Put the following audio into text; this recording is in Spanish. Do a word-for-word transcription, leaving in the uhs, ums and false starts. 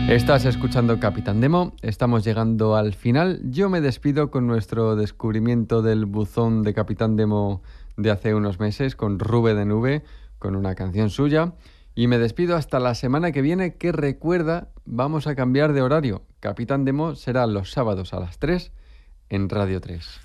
Estás escuchando Capitán Demo, estamos llegando al final. Yo me despido con nuestro descubrimiento del buzón de Capitán Demo de hace unos meses, con Rube de Nube, con una canción suya. Y me despido hasta la semana que viene, que recuerda, vamos a cambiar de horario. Capitán Demo será los sábados a las tres en Radio tres.